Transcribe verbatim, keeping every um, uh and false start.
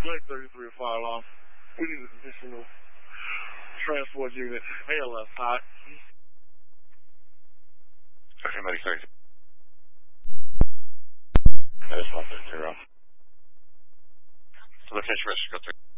Lake thirty-three fire alarm. We need an additional transport unit. A L S hot. Okay, medic thirty. That is one thirty. Location register, go through.